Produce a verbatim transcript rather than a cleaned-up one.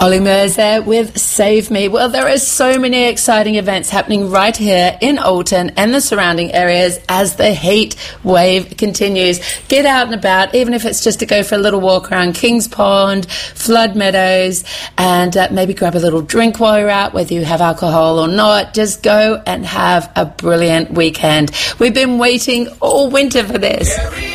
Ollie Mercer with Save Me. Well, there are so many exciting events happening right here in Alton and the surrounding areas as the heat wave continues. Get out and about, even if it's just to go for a little walk around Kings Pond, Flood Meadows, and uh, maybe grab a little drink while you're out, whether you have alcohol or not. Just go and have a brilliant weekend. We've been waiting all winter for this.